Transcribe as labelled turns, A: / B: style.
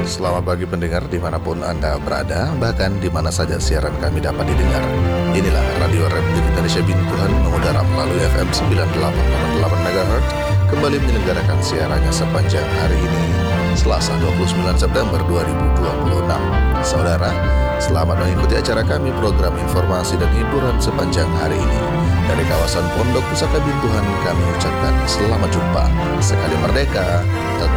A: Selamat pagi pendengar dimanapun Anda berada, bahkan di mana saja siaran kami dapat didengar. Inilah Radio Replik Indonesia Bintuhan mengudara melalui FM 98,8 MHz, kembali menyelenggarakan siarannya sepanjang hari ini, Selasa 29 September 2026. Saudara, selamat mengikuti acara kami, program informasi dan hiburan sepanjang hari ini. Dari kawasan Pondok Pusaka Bintuhan kami ucapkan selamat jumpa. Sekali merdeka, tetap